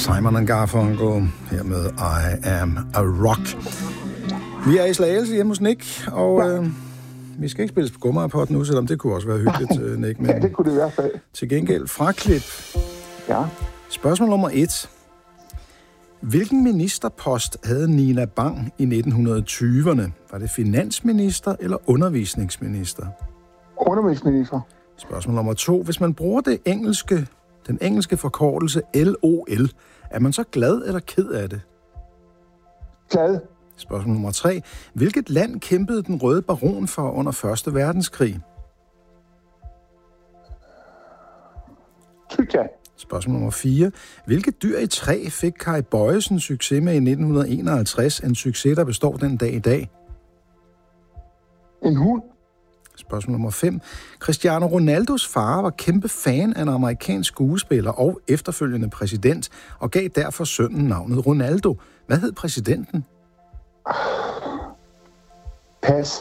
Simon & Garfunkel her med I Am a Rock. Vi er i Slagelse hjemme hos Nick, og vi skal ikke spille på Gummeraport nu, selvom det kunne også være hyggeligt, Nick. Men ja, det kunne det i hvert fald. Til gengæld fraklip. Ja. Spørgsmål nummer 1. Hvilken ministerpost havde Nina Bang i 1920'erne? Var det finansminister eller undervisningsminister? Undervisningsminister. Spørgsmål nummer 2. Hvis man bruger den engelske forkortelse LOL, er man så glad eller ked af det? Glad. Spørgsmål nummer 3. Hvilket land kæmpede den røde baron for under 1. verdenskrig? Tyskland. Spørgsmål nummer 4. Hvilket dyr i træ fik Kai Bojesen succes med i 1951? En succes, der består den dag i dag. En hund. Spørgsmål nummer 5. Cristiano Ronaldos far var kæmpe fan af en amerikansk skuespiller og efterfølgende præsident, og gav derfor sønnen navnet Ronaldo. Hvad hed præsidenten? Pas.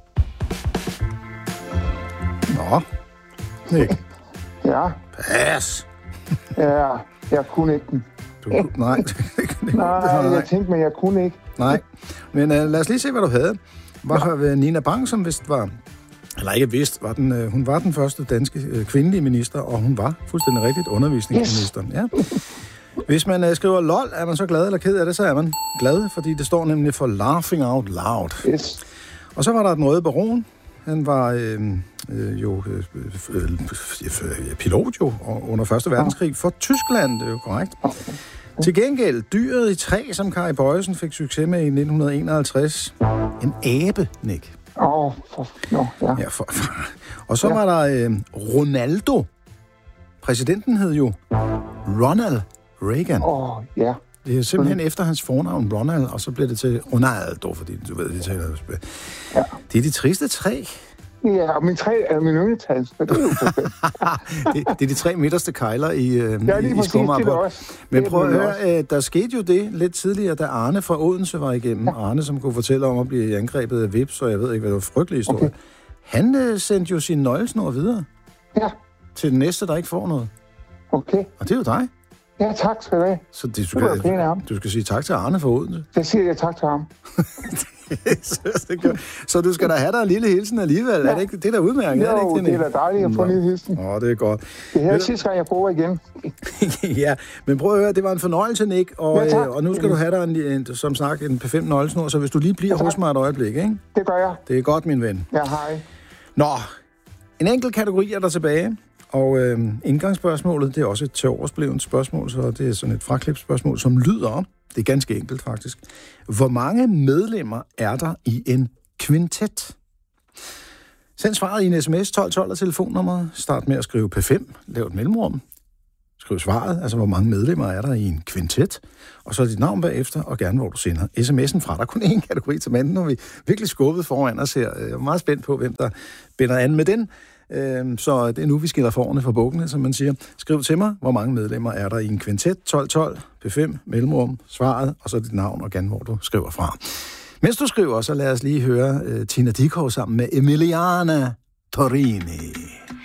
Nå, Nick. Ja. Pas. Ja, jeg kunne ikke den. Nej, jeg tænkte, men jeg kunne ikke. Nej, men lad os lige se, hvad du havde. Var Nina Bang, som vist var, eller ikke vist, hun var den første danske kvindelige minister, og hun var fuldstændig rigtigt undervisningsminister. Yes. Ja. Hvis man skriver LOL, er man så glad eller ked af det, så er man glad, fordi det står nemlig for Laughing Out Loud. Yes. Og så var der den røde baron. Han var pilot under 1. verdenskrig for Tyskland, det er jo korrekt. Til gengæld, dyret i træ, som Kai Bojesen fik succes med i 1951. En abe, Nick. Ja. Og så var der Ronaldo. Præsidenten hed jo Ronald Reagan. Ja. Det er simpelthen efter hans fornavn, Ronald, og så bliver det til Ronaldo, fordi du ved, de taler. Ja. Det er de triste 3. Ja, og min yndlingstal, så det er jo perfekt. det er de 3 midterste kegler i Skummeraport. Men prøv at høre, der skete jo det lidt tidligere, da Arne fra Odense var igennem. Ja. Arne, som kunne fortælle om at blive angrebet af vips, og jeg ved ikke, hvad det var frygtelig historie. Okay. Han sendte jo sin nøglesnor videre. Ja. Til den næste, der ikke får noget. Okay. Og det er jo dig. Ja, tak skal du have. Så du skal sige tak til Arne for Odense. Det siger jeg tak til ham. Så du skal da have dig en lille hilsen alligevel. Ja. Er det ikke det, der udmærket? Jo, er det er da dejligt at få en lille hilsen. Det er godt. Det her er sidste gang, jeg prøver igen. Ja, men prøv at høre, det var en fornøjelse, Nick. Og nu skal du have dig som sagt en P5 nøglesnor, så hvis du lige bliver hos mig et øjeblik, ikke? Det gør jeg. Det er godt, min ven. Ja, hej. Nå, en enkelt kategori er der tilbage. Og indgangsspørgsmålet, det er også et tiloversblevent spørgsmål, så det er sådan et fraklipsspørgsmål, som lyder, det er ganske enkelt faktisk. Hvor mange medlemmer er der i en kvintet? Send svaret i en sms 1212 af telefonnummeret. Start med at skrive P5, lav et mellemrum. Skriv svaret, altså hvor mange medlemmer er der i en kvintet. Og så dit navn bagefter, og gerne hvor du sender sms'en fra. Der er kun én kategori til manden, og vi er virkelig skubbet foran os her. Jeg er meget spændt på, hvem der binder an med den. Så det er nu, vi skiller forerne fra bukkene, som man siger. Skriv til mig, hvor mange medlemmer er der i en kvintet. 1212, P5, mellemrum, svaret, og så dit navn, og gerne hvor du skriver fra. Mens du skriver, så lad os lige høre Tina Dickow sammen med Emiliana Torrini.